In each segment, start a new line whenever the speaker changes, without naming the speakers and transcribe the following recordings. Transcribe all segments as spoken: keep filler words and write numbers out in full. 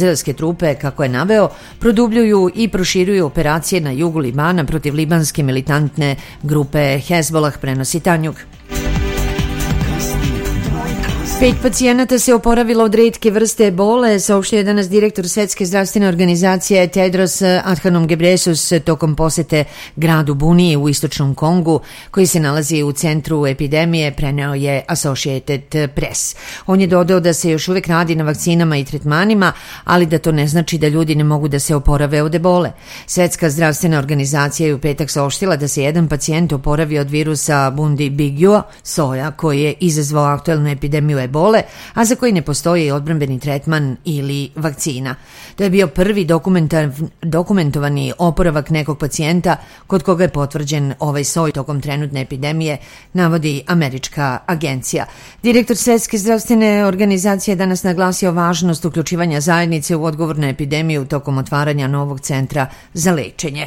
izraelske trupe, kako je naveo, produbljuju i proširuju operacije na jugu Libana protiv libanske militantne grupe Hezbollah, prenosi Tanjug. Pet pacijenata se oporavilo od retke vrste ebole, saopštio je danas direktor Svetske zdravstvene organizacije Tedros Adhanom Ghebreyesus tokom posete gradu Buniji u istočnom Kongu, koji se nalazi u centru epidemije, preneo je Associated Press. On je dodao da se još uvek radi na vakcinama i tretmanima, ali da to ne znači da ljudi ne mogu da se oporave od ebole. Svetska zdravstvena organizacija je u petak saopštila da se jedan pacijent oporavio od virusa Bundibugyo soja, koji je izazvao aktuelnu epidemiju ebole, ebole, a za koji ne postoji odbrambeni tretman ili vakcina. To je bio prvi dokumentovani oporavak nekog pacijenta kod koga je potvrđen ovaj soj tokom trenutne epidemije, navodi američka agencija. Direktor Svetske zdravstvene organizacije danas naglasio važnost uključivanja zajednice u odgovor na epidemiju tokom otvaranja novog centra za lečenje.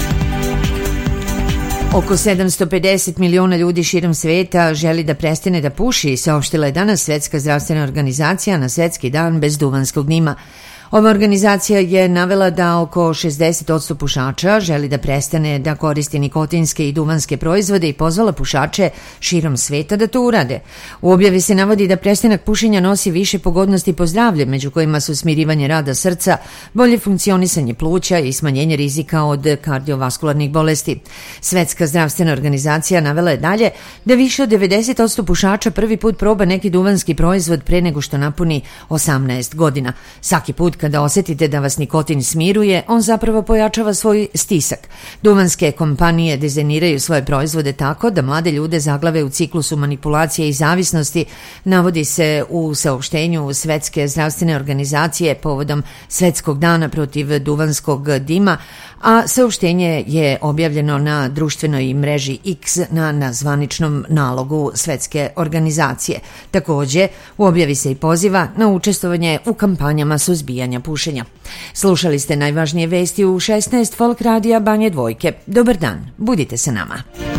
Oko sedamsto pedeset miliona ljudi širom sveta želi da prestane da puši, saopštila je danas Svetska zdravstvena organizacija na Svetski dan bez duvanskog dima. Ova organizacija je navela da oko šezdeset posto pušača želi da prestane da koristi nikotinske i duvanske proizvode i pozvala pušače širom sveta da to urade. U objavi se navodi da prestanak pušenja nosi više pogodnosti po zdravlje, među kojima su smirivanje rada srca, bolje funkcionisanje pluća i smanjenje rizika od kardiovaskularnih bolesti. Svetska zdravstvena organizacija navela je dalje da više od devedeset posto pušača prvi put proba neki duvanski proizvod pre nego što napuni osamnaest godina. Svaki put kada osetite da vas nikotin smiruje, on zapravo pojačava svoj stisak. Duvanske kompanije dizajniraju svoje proizvode tako da mlade ljude zaglave u ciklusu manipulacije i zavisnosti, navodi se u saopštenju Svetske zdravstvene organizacije povodom Svetskog dana protiv duvanskog dima, a saopštenje je objavljeno na društvenoj mreži X na, na zvaničnom nalogu Svetske organizacije. Takođe, u objavi se i poziva na učestvovanje u kampanjama suzbijanja pušenja. Slušali ste najvažnije vesti u šesnaest Folk radija Banje Dvojke. Dobar dan, budite sa nama.